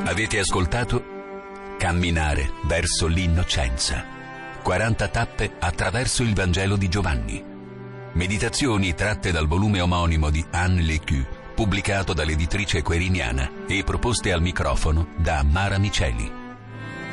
Avete ascoltato Camminare verso l'innocenza. 40 tappe attraverso il Vangelo di Giovanni. Meditazioni tratte dal volume omonimo di Anne Lecu, pubblicato dall'editrice Queriniana e proposte al microfono da Mara Miceli.